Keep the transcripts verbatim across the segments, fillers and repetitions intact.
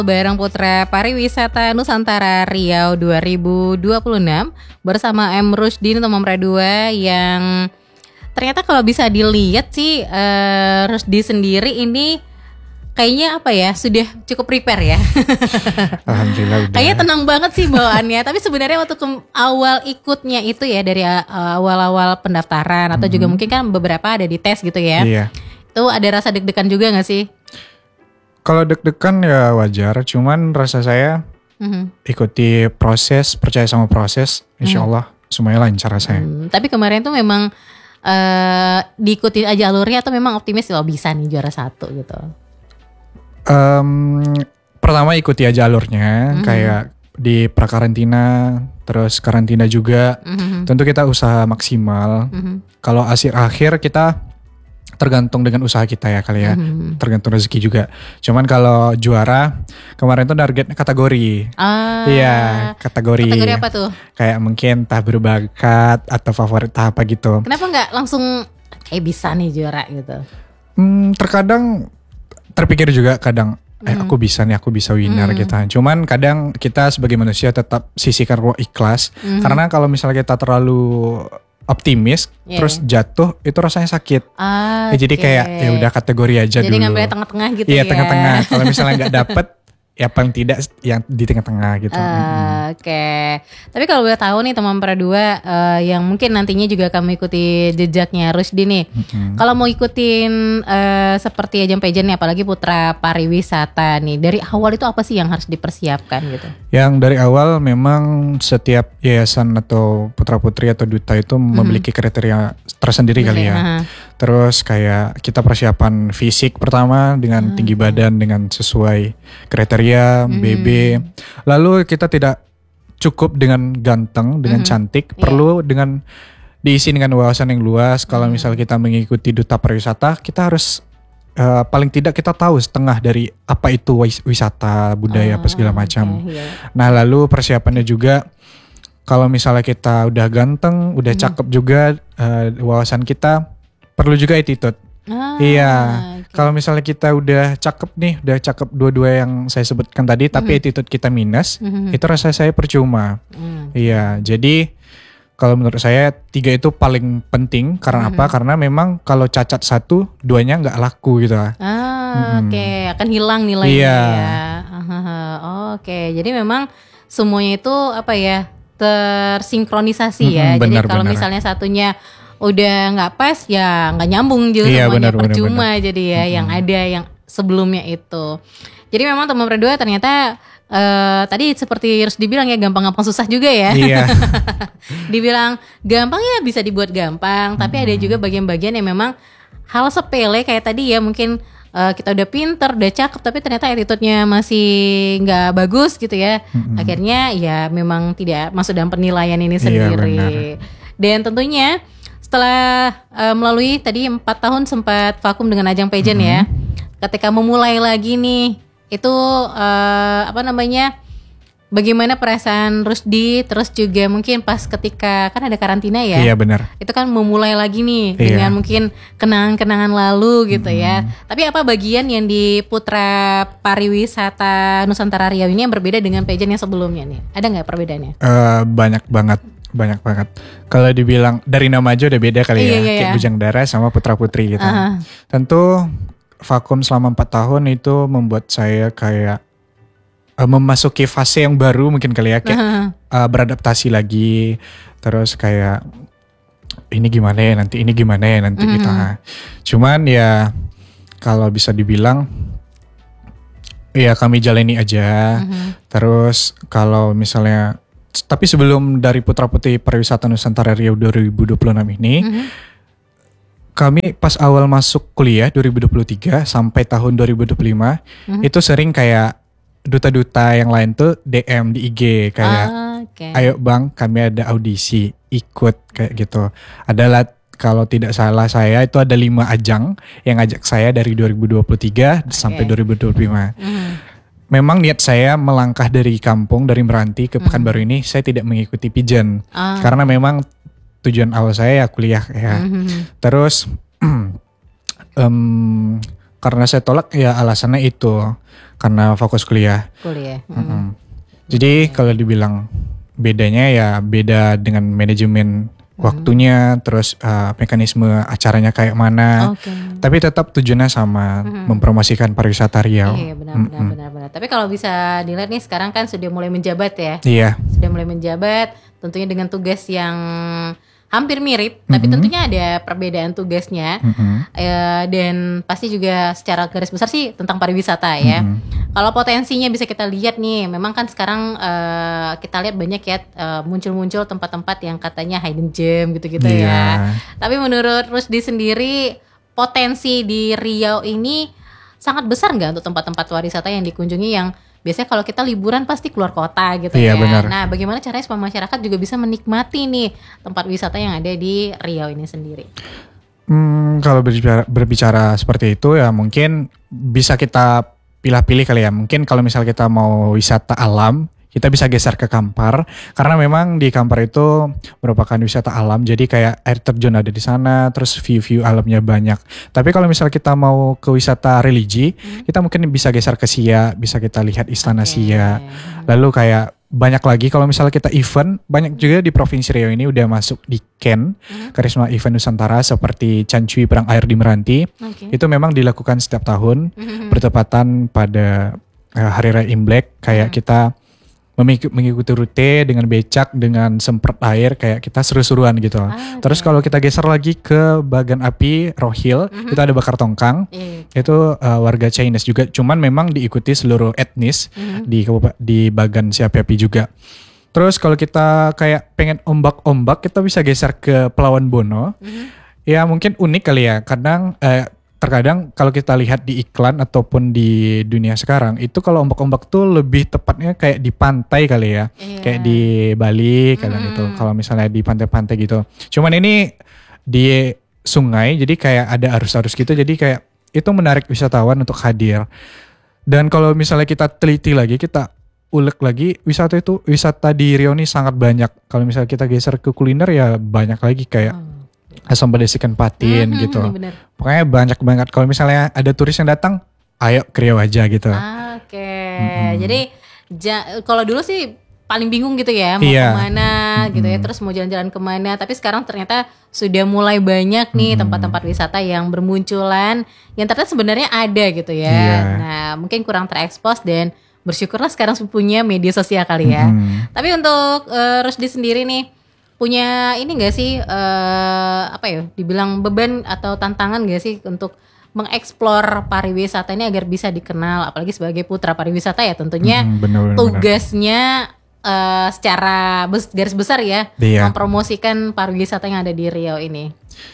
Bareng Putra Pariwisata Nusantara Riau dua ribu dua puluh enam bersama M Rushdin nomor dua yang ternyata kalau bisa dilihat sih uh, Rushdie sendiri ini kayaknya apa ya sudah cukup prepare ya. Alhamdulillah udah. Kayaknya tenang banget sih bawaannya. Tapi sebenarnya waktu ke- awal ikutnya itu ya dari uh, awal-awal pendaftaran atau mm-hmm. juga mungkin kan beberapa ada di tes gitu ya. Iya. Itu ada rasa deg-degan juga nggak sih? Kalau deg-degan ya wajar, cuman rasa saya mm-hmm. ikuti proses, percaya sama proses, insya Allah mm. semuanya lancar rasanya. Hmm, tapi kemarin tuh memang uh, diikuti aja alurnya atau memang optimis kalau bisa nih juara satu gitu? Um, pertama ikuti aja alurnya, mm-hmm. kayak di prakarantina, terus karantina juga, mm-hmm. tentu kita usaha maksimal. Mm-hmm. Kalau akhir-akhir kita tergantung dengan usaha kita ya kali ya, mm-hmm. tergantung rezeki juga. Cuman kalau juara kemarin tuh target kategori, ah, iya kategori. Kategori apa tuh? Kayak mungkin entah berbakat atau favorit apa gitu. Kenapa nggak langsung kayak bisa nih juara gitu? Hmm, terkadang terpikir juga kadang, eh mm-hmm. aku bisa nih, aku bisa winner mm-hmm. gitu. Cuman kadang kita sebagai manusia tetap sisihkan ruang ikhlas, mm-hmm. karena kalau misalnya kita terlalu optimis yeah. terus jatuh itu rasanya sakit. Ah, ya, jadi okay. kayak ya udah kategori aja jadi dulu. Jadi ngambil tengah-tengah gitu iya, ya. Iya tengah-tengah. Kalau misalnya nggak dapet ya paling tidak yang di tengah-tengah gitu. Uh, mm-hmm. Oke. Okay. Tapi kalau boleh tahu nih teman Pra dua uh, yang mungkin nantinya juga akan mengikuti jejaknya Rushdie nih. Mm-hmm. Kalau mau ikutin uh, seperti ajang pageant nih, apalagi Putra Pariwisata nih, dari awal itu apa sih yang harus dipersiapkan gitu? Yang dari awal memang setiap yayasan atau putra-putri atau duta itu mm-hmm. memiliki kriteria tersendiri kali ya. Uh-huh. Terus kayak kita persiapan fisik pertama dengan hmm. tinggi badan dengan sesuai kriteria hmm. B B. Lalu kita tidak cukup dengan ganteng, dengan hmm. cantik, yeah. perlu dengan diisi dengan wawasan yang luas. Kalau hmm. misalnya kita mengikuti duta pariwisata, kita harus uh, paling tidak kita tahu setengah dari apa itu wisata, budaya, oh, apa segala macam. Okay, yeah. Nah, lalu persiapannya juga kalau misalnya kita udah ganteng, udah hmm. cakep juga uh, wawasan kita, perlu juga attitude. Ah, iya. Okay. Kalau misalnya kita udah cakep nih, udah cakep dua-dua yang saya sebutkan tadi, mm-hmm. tapi attitude kita minus, mm-hmm. itu rasa saya percuma. Mm. Iya. Jadi kalau menurut saya tiga itu paling penting. Karena mm-hmm. apa? Karena memang kalau cacat satu, duanya nggak laku gitu. Ah, mm-hmm. Oke. Okay. Akan hilang nilainya iya. ya. Oh, Oke. Okay. Jadi memang semuanya itu apa ya? Tersinkronisasi mm-hmm, ya. Benar, jadi kalau misalnya satunya udah nggak pas ya nggak nyambung juga iya, semuanya, benar, percuma benar, benar. Jadi ya mm-hmm. yang ada yang sebelumnya itu. Jadi memang teman berdua ternyata uh, tadi seperti harus dibilang ya gampang-gampang susah juga ya. Iya. Dibilang gampang ya bisa dibuat gampang, mm-hmm. tapi ada juga bagian-bagian yang memang hal sepele kayak tadi ya mungkin uh, kita udah pinter, udah cakep tapi ternyata attitude-nya masih nggak bagus gitu ya. Mm-hmm. Akhirnya ya memang tidak masuk dalam penilaian ini sendiri. Iya, dan tentunya setelah uh, melalui tadi empat tahun sempat vakum dengan ajang pageant mm-hmm. ya, ketika memulai lagi nih, itu uh, apa namanya, bagaimana perasaan Rushdie, terus juga mungkin pas ketika kan ada karantina ya, iya benar, itu kan memulai lagi nih iya. dengan mungkin kenangan-kenangan lalu gitu mm-hmm. ya. Tapi apa bagian yang di Putra Pariwisata Nusantara Riau ini yang berbeda dengan pageant yang sebelumnya nih? Ada nggak perbedaannya? Uh, banyak banget. Banyak banget. Kalau dibilang dari nama aja udah beda kali iya, ya. Iya, kayak iya. Bujang Dara sama Putra Putri gitu. Uh-huh. Tentu vakum selama empat tahun itu membuat saya kayak uh, memasuki fase yang baru mungkin kali ya. Kayak uh-huh. uh, beradaptasi lagi. Terus kayak ini gimana ya nanti, ini gimana ya nanti uh-huh. gitu. Cuman ya kalau bisa dibilang ya kami jalani aja. Uh-huh. Terus kalau misalnya tapi sebelum dari Putra Putri Pariwisata Nusantara Riau dua ribu dua puluh enam ini, mm-hmm. kami pas awal masuk kuliah dua ribu dua puluh tiga sampai tahun dua ribu dua puluh lima, mm-hmm. itu sering kayak duta-duta yang lain tuh D M di I G kayak, ah, okay. ayo bang kami ada audisi, ikut kayak gitu. Adalah kalau tidak salah saya itu ada lima ajang yang ngajak saya dari dua ribu dua puluh tiga okay. sampai dua ribu dua puluh lima. Mm-hmm. Memang niat saya melangkah dari kampung, dari Meranti ke Pekanbaru mm-hmm. ini, saya tidak mengikuti pageant. Ah. Karena memang tujuan awal saya ya kuliah ya. Mm-hmm. Terus, um, karena saya tolak ya alasannya itu. karena fokus kuliah. Kuliah. Hmm. Mm-mm. Jadi okay. kalau dibilang bedanya ya beda dengan manajemen waktunya, terus uh, mekanisme acaranya kayak mana, okay. tapi tetap tujuannya sama, mm-hmm. mempromosikan pariwisata Riau. Iya benar-benar, mm-hmm. benar-benar. Tapi kalau bisa dilihat nih sekarang kan sudah mulai menjabat ya. Iya. Sudah mulai menjabat, tentunya dengan tugas yang hampir mirip, mm-hmm. tapi tentunya ada perbedaan tugasnya, mm-hmm. e, dan pasti juga secara garis besar sih tentang pariwisata ya. Mm-hmm. Kalau potensinya bisa kita lihat nih, memang kan sekarang e, kita lihat banyak ya e, muncul-muncul tempat-tempat yang katanya hidden gem gitu-gitu yeah. ya. Tapi menurut Rusdi sendiri, potensi di Riau ini sangat besar nggak untuk tempat-tempat pariwisata yang dikunjungi yang biasanya kalau kita liburan pasti keluar kota gitu iya, ya. Benar. Nah, bagaimana caranya supaya masyarakat juga bisa menikmati nih tempat wisata yang ada di Riau ini sendiri? Hmm, kalau berbicara, berbicara seperti itu ya mungkin bisa kita pilih-pilih kali ya. Mungkin kalau misal kita mau wisata alam, kita bisa geser ke Kampar karena memang di Kampar itu merupakan wisata alam, jadi kayak air terjun ada di sana, terus view-view alamnya banyak. Tapi kalau misal kita mau ke wisata religi, hmm. kita mungkin bisa geser ke Siak, bisa kita lihat Istana okay. Siak. Lalu kayak banyak lagi kalau misalnya kita event, banyak juga di Provinsi Riau ini udah masuk di Ken, hmm. Karisma Event Nusantara seperti Cancui Perang Air di Meranti. Okay. Itu memang dilakukan setiap tahun, hmm. bertepatan pada uh, Hari Raya Imlek, kayak hmm. kita mengikuti rute dengan becak, dengan semprot air, kayak kita seru-seruan gitu. Ah, okay. Terus kalau kita geser lagi ke bagan api Rohil, mm-hmm. itu ada bakar tongkang, yeah. itu uh, warga Chinese juga, cuman memang diikuti seluruh etnis mm-hmm. di di bagan si api-api juga. Terus kalau kita kayak pengen ombak-ombak, kita bisa geser ke Pelawan Bono. Mm-hmm. Ya mungkin unik kali ya, kadang eh, terkadang kalau kita lihat di iklan ataupun di dunia sekarang itu kalau ombak-ombak tuh lebih tepatnya kayak di pantai kali ya, yeah. kayak di Bali kadang mm. itu kalau misalnya di pantai-pantai gitu. Cuman ini di sungai, jadi kayak ada arus-arus gitu, jadi kayak itu menarik wisatawan untuk hadir. Dan kalau misalnya kita teliti lagi, kita ulek lagi, wisata itu wisata di Riau ini sangat banyak. Kalau misalnya kita geser ke kuliner ya banyak lagi kayak oh. asam pedas ikan patin mm-hmm, gitu. Bener. Pokoknya banyak banget. Kalau misalnya ada turis yang datang, ayo ke Riau aja gitu. Ah, Oke. Okay. Mm-hmm. Jadi ja- kalau dulu sih paling bingung gitu ya, mau iya. kemana mm-hmm. gitu ya, terus mau jalan-jalan kemana. Tapi sekarang ternyata sudah mulai banyak nih mm-hmm. tempat-tempat wisata yang bermunculan, yang ternyata sebenarnya ada gitu ya. Iya. Nah mungkin kurang terekspos dan bersyukurlah sekarang punya media sosial kali ya. Mm-hmm. Tapi untuk uh, Rusdi sendiri nih, punya ini gak sih uh, apa ya dibilang beban atau tantangan gak sih untuk mengeksplor pariwisata ini agar bisa dikenal, apalagi sebagai putra pariwisata ya tentunya hmm, bener, bener, tugasnya uh, secara bes- garis besar ya iya. mempromosikan pariwisata yang ada di Riau ini.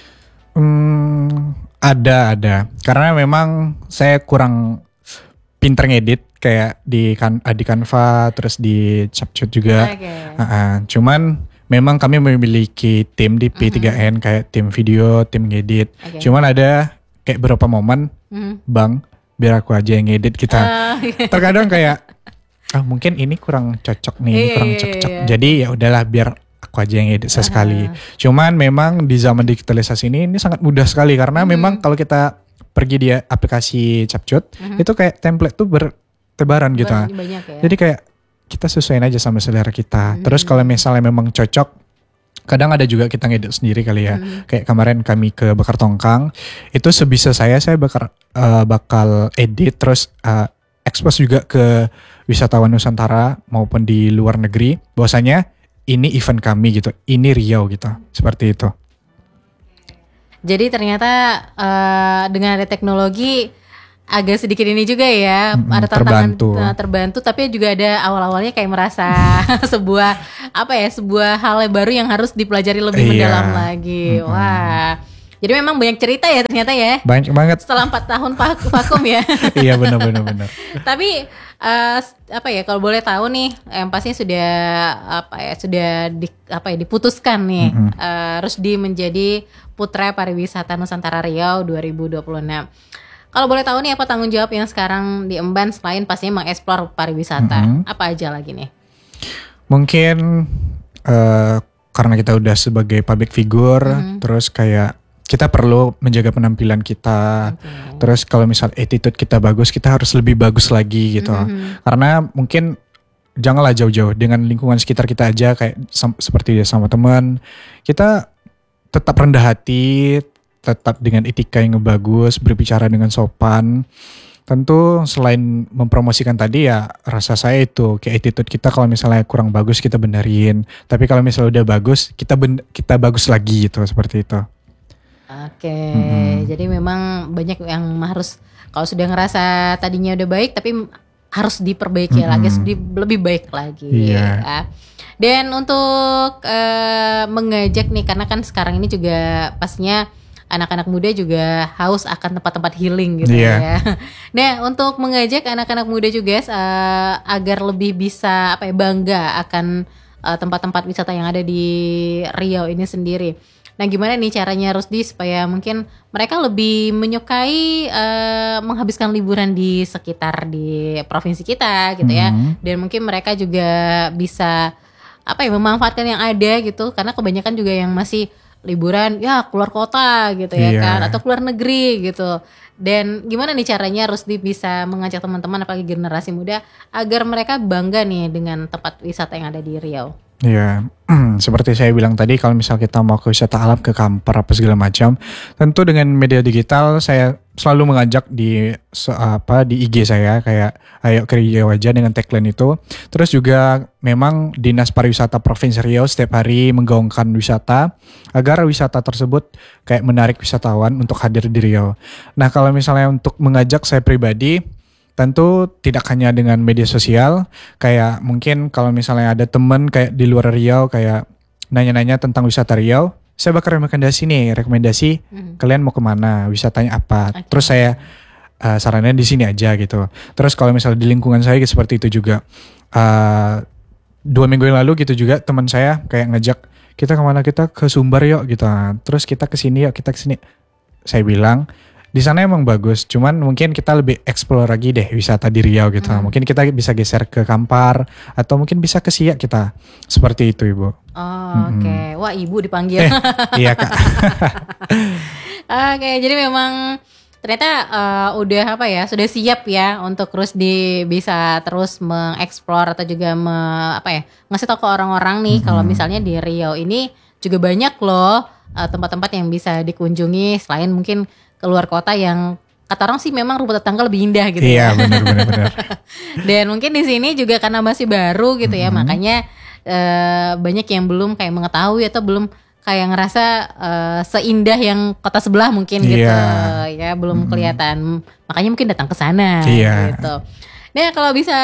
Hmm, ada ada karena memang saya kurang pinter ngedit kayak di kan di Canva terus di CapCut juga. Okay. Uh-uh. Cuman memang kami memiliki tim di P tiga N mm-hmm. kayak tim video, tim ngedit. Okay. Cuman ada kayak beberapa momen, mm-hmm. Bang, biar aku aja yang ngedit kita. Uh, okay. Terkadang kayak, ah mungkin ini kurang cocok nih, yeah, kurang cocok. Yeah, yeah. Jadi ya udahlah biar aku aja yang ngedit sesekali. Uh-huh. Cuman memang di zaman digitalisasi ini ini sangat mudah sekali karena mm-hmm. memang kalau kita pergi di aplikasi CapCut, mm-hmm. itu kayak template tuh bertebaran gitu. Banyak ya. Jadi kayak kita sesuaiin aja sama selera kita. Hmm. Terus kalau misalnya memang cocok, kadang ada juga kita ngedit sendiri kali ya. Hmm. Kayak kemarin kami ke Bakar Tongkang, itu sebisa saya saya bakar uh, bakal edit terus uh, expose juga ke wisatawan Nusantara maupun di luar negeri. Bahwasanya ini event kami gitu, ini Riau gitu, seperti itu. Jadi ternyata uh, dengan ada teknologi agak sedikit ini juga ya, mm-hmm, ada tantangan terbantu. terbantu, tapi juga ada awal-awalnya kayak merasa sebuah apa ya, sebuah hal yang baru yang harus dipelajari lebih iya. mendalam lagi. Mm-hmm. Wah, jadi memang banyak cerita ya ternyata ya. Banyak banget. Setelah empat tahun vakum ya. Iya benar-benar benar. Tapi uh, apa ya, kalau boleh tahu nih, yang pasti sudah apa ya, sudah di, apa ya diputuskan nih, mm-hmm. uh, Rusdi menjadi Putra Pariwisata Nusantara Riau dua ribu dua puluh enam. Kalau boleh tahu nih apa tanggung jawab yang sekarang diemban selain pastinya mengeksplor pariwisata, mm-hmm. apa aja lagi nih? Mungkin uh, karena kita udah sebagai public figure, mm-hmm. terus kayak kita perlu menjaga penampilan kita. Okay. Terus kalau misal attitude kita bagus, kita harus lebih bagus lagi gitu. Mm-hmm. Karena mungkin janganlah jauh-jauh dengan lingkungan sekitar kita aja kayak sam- seperti sama teman. Kita tetap rendah hati, tetap dengan etika yang bagus, berbicara dengan sopan. Tentu selain mempromosikan tadi ya rasa saya itu kayak attitude kita kalau misalnya kurang bagus kita benerin. Tapi kalau misalnya udah bagus kita ben- kita bagus lagi gitu, seperti itu. Oke, mm-hmm. Jadi memang banyak yang harus kalau sudah ngerasa tadinya udah baik tapi harus diperbaiki mm-hmm. lagi, harus di, lebih baik lagi. Yeah. Ya. Dan untuk uh, mengajak nih karena kan sekarang ini juga pastinya anak-anak muda juga haus akan tempat-tempat healing gitu yeah. ya. Nah, untuk mengajak anak-anak muda juga uh, agar lebih bisa apa ya bangga akan uh, tempat-tempat wisata yang ada di Riau ini sendiri. Nah, gimana nih caranya Rusdi supaya mungkin mereka lebih menyukai uh, menghabiskan liburan di sekitar di provinsi kita gitu ya. Mm-hmm. Dan mungkin mereka juga bisa apa ya memanfaatkan yang ada gitu karena kebanyakan juga yang masih liburan ya keluar kota gitu ya yeah. kan atau keluar negeri gitu. Dan gimana nih caranya Rusdi bisa mengajak teman-teman apalagi generasi muda agar mereka bangga nih dengan tempat wisata yang ada di Riau? Ya, seperti saya bilang tadi, kalau misal kita mau ke wisata alam, ke kamper apa segala macam, tentu dengan media digital saya selalu mengajak di apa di I G saya kayak ayo ke Riau aja dengan tagline itu. Terus juga memang Dinas Pariwisata Provinsi Riau setiap hari menggaungkan wisata agar wisata tersebut kayak menarik wisatawan untuk hadir di Riau. Nah, kalau misalnya untuk mengajak saya pribadi, tentu tidak hanya dengan media sosial, kayak mungkin kalau misalnya ada teman kayak di luar Riau kayak nanya-nanya tentang wisata Riau, saya bakal rekomendasi nih, rekomendasi mm-hmm. kalian mau kemana, wisatanya apa. Okay. Terus saya uh, sarannya di sini aja gitu. Terus kalau misalnya di lingkungan saya seperti itu juga. Uh, dua minggu yang lalu gitu juga teman saya kayak ngajak kita kemana, kita ke Sumbar yuk gitu. Terus kita ke sini yuk, kita ke sini. Saya bilang di sana emang bagus, cuman mungkin kita lebih explore lagi deh wisata di Riau gitu. Hmm. Mungkin kita bisa geser ke Kampar atau mungkin bisa ke Siak kita. Seperti itu, Ibu. Oh, hmm. Oke. Okay. Wah, Ibu dipanggil. Eh, iya, Kak. Oke, okay, jadi memang ternyata uh, udah apa ya, sudah siap ya untuk terus di bisa terus mengeksplor atau juga me, apa ya, ngasih tahu ke orang-orang nih hmm. kalau misalnya di Riau ini juga banyak loh uh, tempat-tempat yang bisa dikunjungi selain mungkin keluar kota yang kata orang sih memang rumput tetangga lebih indah gitu. Iya, ya. benar benar benar. Dan mungkin di sini juga karena masih baru gitu ya, mm-hmm. makanya uh, banyak yang belum kayak mengetahui atau belum kayak ngerasa uh, seindah yang kota sebelah mungkin gitu. Yeah. Ya, belum mm-hmm. kelihatan. Makanya mungkin datang ke sana yeah. gitu. Nah, kalau bisa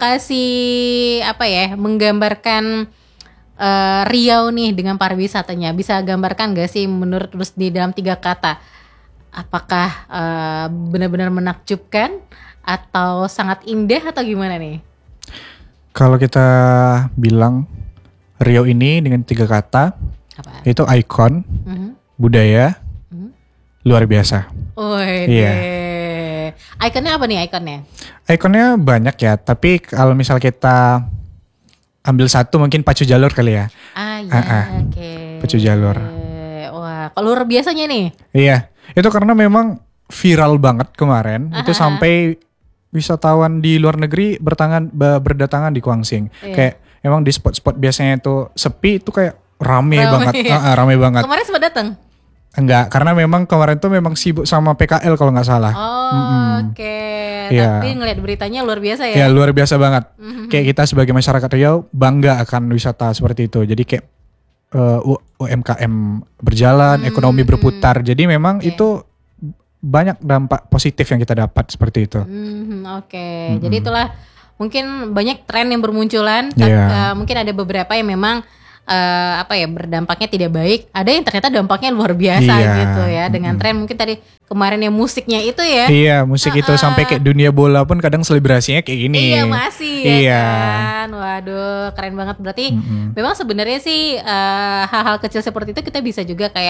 kasih apa ya, menggambarkan uh, Riau nih dengan pariwisatanya, bisa gambarkan gak sih menurut terus di dalam tiga kata? Apakah uh, benar-benar menakjubkan atau sangat indah atau gimana nih? Kalau kita bilang Riau ini dengan tiga kata, apa? Itu ikon, uh-huh. budaya, uh-huh. luar biasa. Oh iya. Ikonnya apa nih ikonnya? Ikonnya banyak ya, tapi kalau misal kita ambil satu mungkin pacu jalur kali ya. Ah iya, uh-uh. oke. Okay. Pacu jalur. Wah, kalau luar biasanya nih? Iya. Itu karena memang viral banget kemarin. Aha. Itu sampai wisatawan di luar negeri bertangan, berdatangan di Kuangsing. Iya. Kayak emang di spot-spot biasanya itu sepi, itu kayak rame, rame. banget. Uh, uh, rame banget. Kemarin sempat datang? Enggak, karena memang kemarin tuh memang sibuk sama P K L kalau nggak salah. Oh, mm-hmm. oke. Okay. Yeah. Tapi ngeliat beritanya luar biasa ya? Iya, luar biasa banget. Mm-hmm. Kayak kita sebagai masyarakat Riau bangga akan wisata seperti itu. Jadi kayak Uh, U M K M berjalan, hmm, ekonomi berputar. Jadi memang okay. itu banyak dampak positif yang kita dapat seperti itu. Hmm, Oke, okay. hmm. Jadi itulah mungkin banyak tren yang bermunculan. Yeah. Uh, mungkin ada beberapa yang memang uh, apa ya berdampaknya tidak baik. Ada yang ternyata dampaknya luar biasa yeah. gitu ya. Dengan hmm. tren mungkin tadi kemarin yang musiknya itu ya. Iya, musik uh, itu uh, sampai kayak dunia bola pun kadang selebrasinya kayak gini. Iya masih. Iya. Ya kan? Waduh, keren banget. Berarti mm-hmm. memang sebenarnya sih uh, hal-hal kecil seperti itu kita bisa juga kayak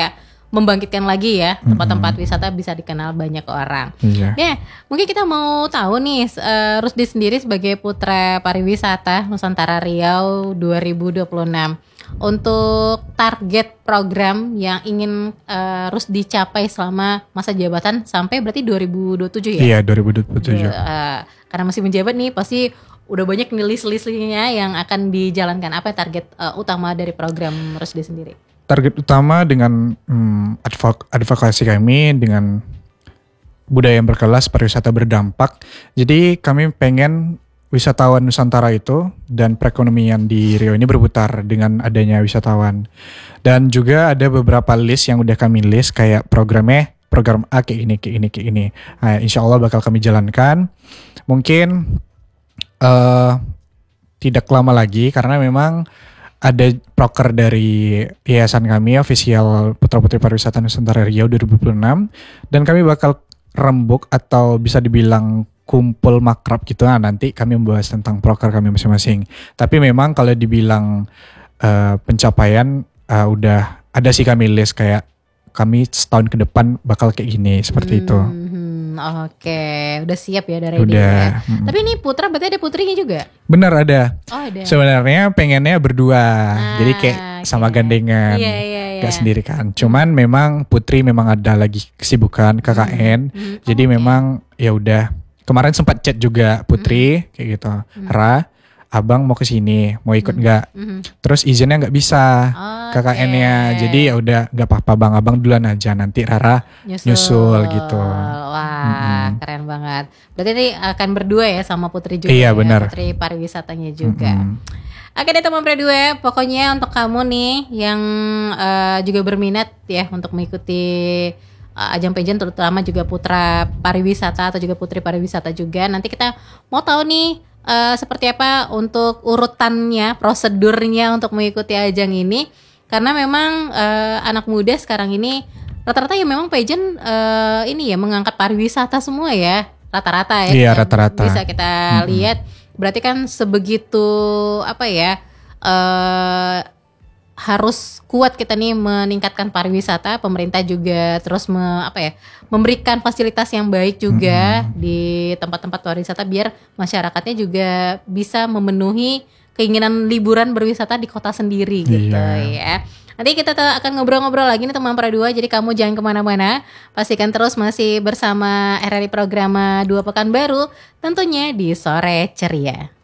membangkitkan lagi ya tempat-tempat mm-hmm. wisata bisa dikenal banyak orang. Iya. Ya, mungkin kita mau tahu nih uh, Rusdi sendiri sebagai putra pariwisata Nusantara Riau dua ribu dua puluh enam untuk target program yang ingin uh, Rusdi capai selama masa jabatan sampai berarti dua ribu dua puluh tujuh ya? Iya, dua ribu dua puluh tujuh. Uh, karena masih menjabat nih pasti udah banyak nih list-listnya yang akan dijalankan. Apa target uh, utama dari program Rusdi sendiri? Target utama dengan hmm, advok- advokasi kami dengan budaya yang berkelas, pariwisata berdampak. Jadi kami pengen wisatawan Nusantara itu dan perekonomian di Riau ini berputar dengan adanya wisatawan. Dan juga ada beberapa list yang udah kami list kayak programnya, program A kayak ini, kayak ini, kayak ini. Nah, insya Allah bakal kami jalankan. Mungkin uh, tidak lama lagi karena memang ada proker dari yayasan kami, official Putra Putri Pariwisata Nusantara Riau dua ribu dua puluh enam, dan kami bakal rembuk atau bisa dibilang kumpul makrab gitu. Nah, nanti kami membahas tentang proker kami masing-masing. Tapi memang kalau dibilang uh, pencapaian uh, udah ada sih kami list kayak kami setahun ke depan bakal kayak gini seperti hmm. itu. Oke, udah siap ya dari udah. dia. Hmm. Tapi ini putra berarti ada putrinya juga? Bener ada. Oh ada. Sebenarnya pengennya berdua, ah, jadi kayak okay. sama gandengan, iya, iya, iya. gak sendiri kan. Cuman hmm. memang putri memang ada lagi kesibukan K K N, hmm. Hmm. jadi okay. memang ya udah. Kemarin sempat chat juga putri hmm. kayak gitu, hmm. Ra, abang mau kesini, mau ikut nggak? Mm-hmm. Terus izinnya nggak bisa, oh, K K N-nya, okay. Jadi ya udah nggak apa-apa bang, abang duluan aja, nanti Rara nyusul, nyusul gitu. Wah, mm-hmm. keren banget. Berarti ini akan berdua ya sama putri juga, iya, ya, bener. putri pariwisatanya juga. Mm-hmm. Oke deh teman berdua, pokoknya untuk kamu nih yang uh, juga berminat ya untuk mengikuti uh, ajang pageant, terutama juga putra pariwisata atau juga putri pariwisata juga. Nanti kita mau tahu nih. Uh, seperti apa untuk urutannya, prosedurnya untuk mengikuti ajang ini, karena memang uh, anak muda sekarang ini rata-rata ya memang pageant uh, ini ya mengangkat pariwisata semua ya, rata-rata ya. Iya, rata-rata. Bisa kita mm-hmm. lihat, berarti kan sebegitu apa ya uh, harus kuat kita nih meningkatkan pariwisata. Pemerintah juga terus me, apa ya memberikan fasilitas yang baik juga mm-hmm. di tempat-tempat pariwisata biar masyarakatnya juga bisa memenuhi keinginan liburan berwisata di kota sendiri gitu yeah. ya. Nanti kita akan ngobrol-ngobrol lagi nih teman para dua. Jadi kamu jangan kemana-mana, pastikan terus masih bersama R R I Programa Dua Pekan Baru, tentunya di Sore Ceria.